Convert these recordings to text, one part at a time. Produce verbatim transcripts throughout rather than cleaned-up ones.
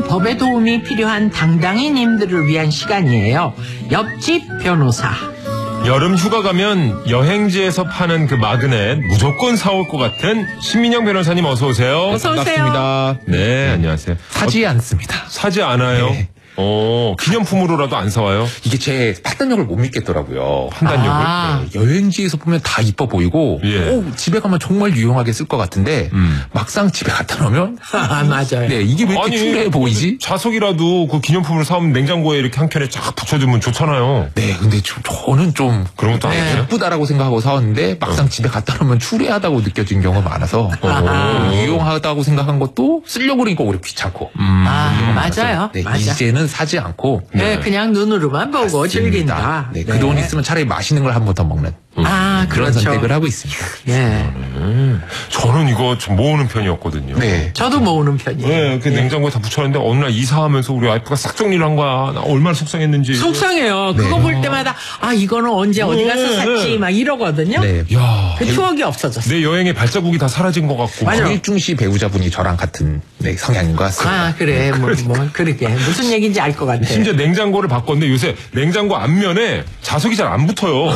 오늘은 법의 도움이 필요한 당당이님들을 위한 시간이에요. 옆집 변호사. 여름 휴가 가면 여행지에서 파는 그 마그넷 무조건 사올 것 같은 신민영 변호사님 어서 오세요. 어서 오세요. 반갑습니다. 네, 안녕하세요. 사지 어, 않습니다. 사지 않아요? 네. 어, 기념품으로라도 안 사와요? 이게 제 판단력을 못 믿겠더라고요. 판단력을? 아. 네, 여행지에서 보면 다 이뻐 보이고 예. 오, 집에 가면 정말 유용하게 쓸 것 같은데 음. 막상 집에 갖다 놓으면 아, 맞아요. 네, 이게 왜 이렇게 추레해 보이지? 자석이라도 그 기념품으로 사오면 냉장고에 이렇게 한 켠에 쫙 붙여두면 좋잖아요. 네, 근데 저, 저는 좀 그런 것도 네, 아니에요? 예쁘다라고 생각하고 사왔는데 막상 집에 갖다 놓으면 추레하다고 느껴진 경우가 많아서 아하. 유용하다고 생각한 것도 쓰려고 그러니까 오히려 귀찮고 음. 아, 맞아요. 네, 맞아. 이제는 사지 않고 네, 그냥 눈으로만 보고 즐긴다. 네, 그 돈 있으면 차라리 맛있는 걸 한 번 더 먹는 아, 그런 그렇죠. 선택을 하고 있습니다. 예. 음. 저는 이거 좀 모으는 편이었거든요. 네. 저도 모으는 편이에요. 네, 그 냉장고에 다 붙였는데 어느 날 이사하면서 우리 와이프가 싹 정리를 한 거야. 나 얼마나 속상했는지. 속상해요. 그거 볼 때마다 아 이거는 언제 어디 가서 네, 샀지 네. 막 이러거든요. 네. 야, 그 추억이 없어졌어. 내 여행의 발자국이 다 사라진 것 같고. 맞아. 박일중 씨 배우자분이 저랑 같은 네, 성향인 것 같습니다. 아 그래 뭐, 뭐 그러게 무슨 얘기인지 알 것 같아. 심지어 냉장고를 바꿨는데 요새 냉장고 앞면에 자석이 잘 안 붙어요. 오,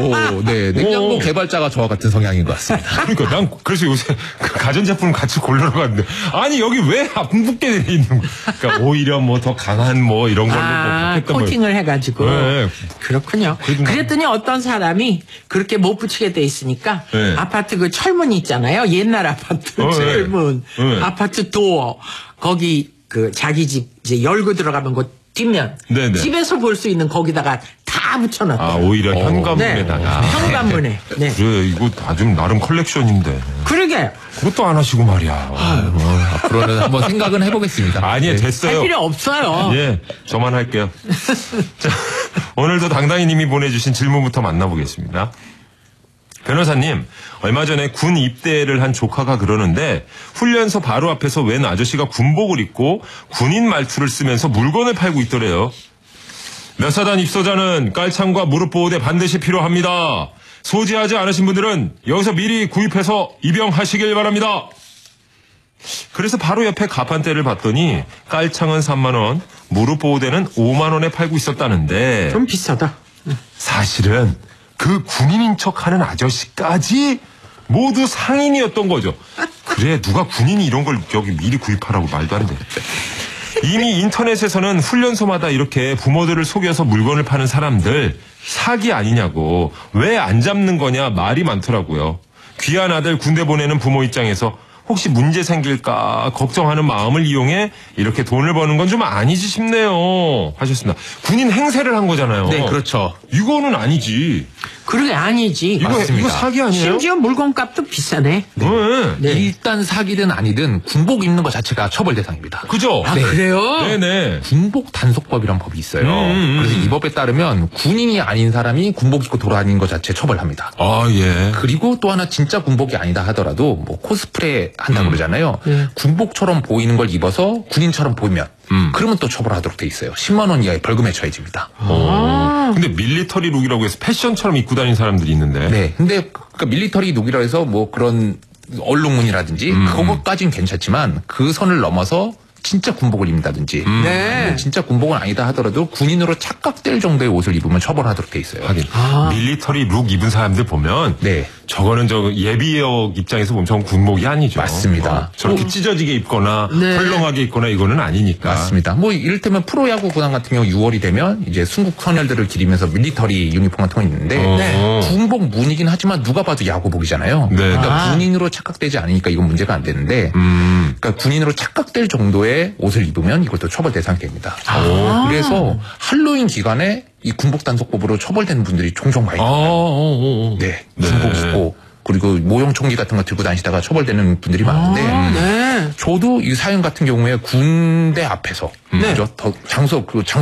네, 냉장고 오. 개발자가 저와 같은 성향인 것 같습니다. 그러니까 난 그래서 요새 그 가전제품을 같이 고르러 갔는데 아니 여기 왜 안 붙게 돼 있는 거야. 그러니까 오히려 뭐 더 강한 뭐 이런 걸로 아, 뭐 코팅을 해가지고. 네. 그렇군요. 그래도 나- 그랬더니 어떤 사람이 그렇게 못 붙이게 돼 있으니까 네. 아파트 그 철문 있잖아요. 옛날 아파트 어, 네. 철문. 네. 아파트 도어. 거기 그 자기 집 이제 열고 들어가면 그 뒷면. 네네. 집에서 볼 수 있는 거기다가 다 붙여놨다. 아 오히려 어, 현관문에다가. 네. 현관문에. 네. 그래 이거 아주 나름 컬렉션인데 그러게. 그것도 안 하시고 말이야. 앞으로는 한번 생각은 해보겠습니다. 아니에요 네. 됐어요. 할 필요 없어요. 예, 저만 할게요. 자, 오늘도 당당히 님이 보내주신 질문부터 만나보겠습니다. 변호사님, 얼마 전에 군 입대를 한 조카가 그러는데 훈련소 바로 앞에서 웬 아저씨가 군복을 입고 군인 말투를 쓰면서 물건을 팔고 있더래요. 몇 사단 입소자는 깔창과 무릎 보호대 반드시 필요합니다. 소지하지 않으신 분들은 여기서 미리 구입해서 입영하시길 바랍니다. 그래서 바로 옆에 가판대를 봤더니 깔창은 삼만 원, 무릎 보호대는 오만 원에 팔고 있었다는데 좀 비싸다. 사실은 그 군인인 척하는 아저씨까지 모두 상인이었던 거죠. 그래 누가 군인이 이런 걸 여기 미리 구입하라고 말도 안 돼. 이미 인터넷에서는 훈련소마다 이렇게 부모들을 속여서 물건을 파는 사람들 사기 아니냐고 왜 안 잡는 거냐 말이 많더라고요. 귀한 아들 군대 보내는 부모 입장에서 혹시 문제 생길까 걱정하는 마음을 이용해 이렇게 돈을 버는 건 좀 아니지 싶네요 하셨습니다. 군인 행세를 한 거잖아요. 네, 그렇죠. 이거는 아니지. 그러게 아니지. 이거, 맞습니다. 이거 사기 아니에요? 심지어 물건값도 비싸네. 네. 네. 일단 사기든 아니든 군복 입는 것 자체가 처벌 대상입니다. 그죠? 아, 네. 그래요? 네네. 군복 단속법이란 법이 있어요. 음, 음, 그래서 음. 이 법에 따르면 군인이 아닌 사람이 군복 입고 돌아다니는 것 자체 처벌합니다. 아, 예. 그리고 또 하나 진짜 군복이 아니다 하더라도 뭐 코스프레 한다고 음. 그러잖아요. 네. 군복처럼 보이는 걸 입어서 군인처럼 보이면 음. 그러면 또 처벌하도록 돼 있어요. 십만 원 이하의 벌금에 처해집니다. 어. 근데 밀리터리 룩이라고 해서 패션처럼 입고 다니는 사람들이 있는데. 네. 근데 그러니까 밀리터리 룩이라 해서 뭐 그런 얼룩무늬라든지 음. 그것까진 괜찮지만 그 선을 넘어서 진짜 군복을 입는다든지 음. 네. 진짜 군복은 아니다 하더라도 군인으로 착각될 정도의 옷을 입으면 처벌하도록 돼 있어요. 하긴 아. 밀리터리 룩 입은 사람들 보면 네. 저거는 저 예비역 입장에서 보면 저건 군복이 아니죠. 맞습니다. 어, 저렇게 찢어지게 입거나 네. 헐렁하게 입거나 이거는 아니니까. 맞습니다. 뭐 이를테면 프로야구 구단 같은 경우 유월이 되면 이제 순국 선열들을 기리면서 밀리터리 유니폼 같은 거 있는데 어. 네. 군복 무늬긴 하지만 누가 봐도 야구복이잖아요. 네. 그러니까 아. 군인으로 착각되지 않으니까 이건 문제가 안 되는데 음. 그러니까 군인으로 착각될 정도의 옷을 입으면 이것도 처벌 대상이 됩니다. 아. 그래서 할로윈 기간에 이 군복 단속법으로 처벌되는 분들이 종종 많이 아, 나와요. 어, 어, 어. 네, 네. 군복 입고 그리고 모형 총기 같은 거 들고 다니시다가 처벌되는 분들이 많은데 아, 네. 저도 이 사연 같은 경우에 군대 앞에서 네. 그죠? 더 장소 그 장